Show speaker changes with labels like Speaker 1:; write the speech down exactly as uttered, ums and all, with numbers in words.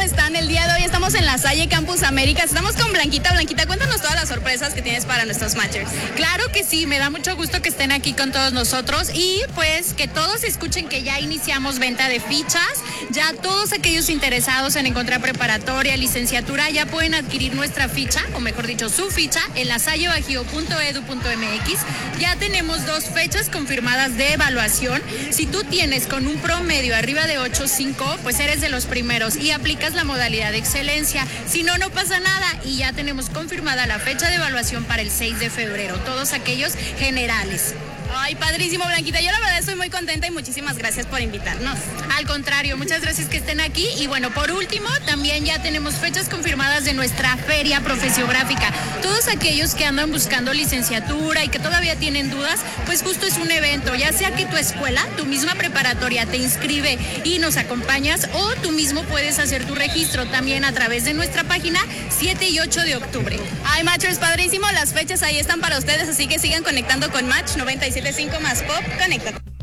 Speaker 1: están? El día de hoy estamos en La Salle Campus Américas. Estamos con Blanquita. Blanquita, cuéntanos todas las sorpresas que tienes para nuestros matchers.
Speaker 2: Claro que sí, me da mucho gusto que estén aquí con todos nosotros y pues que todos escuchen que ya iniciamos venta de fichas. Ya todos aquellos interesados en encontrar preparatoria, licenciatura, ya pueden adquirir nuestra ficha, o mejor dicho, su ficha, en lasallebajío punto edu punto mx. Ya tenemos dos fechas confirmadas de evaluación. Si tú tienes con un promedio arriba de ocho punto cinco, pues eres de los primeros y aplicas la modalidad de excelencia. Si no, no pasa nada y ya tenemos confirmada la fecha de evaluación para el seis de febrero. Todos aquellos generales.
Speaker 1: Ay, padrísimo, Blanquita. Yo la verdad estoy muy contenta y muchísimas gracias por invitarnos.
Speaker 2: Al contrario, muchas gracias que estén aquí. Y bueno, por último, también ya tenemos fechas confirmadas de nuestra feria profesiográfica. Todos aquellos que andan buscando licenciatura y que todavía tienen dudas, pues justo es un evento, ya sea que tu escuela, tu misma preparatoria te inscribe y nos acompañas, o tú mismo puedes hacer tu registro también a través de nuestra página siete y ocho de octubre.
Speaker 1: Ay, matchers, padrísimo. Las fechas ahí están para ustedes, así que sigan conectando con Match noventa y siete punto cinco más Pop. Conéctate.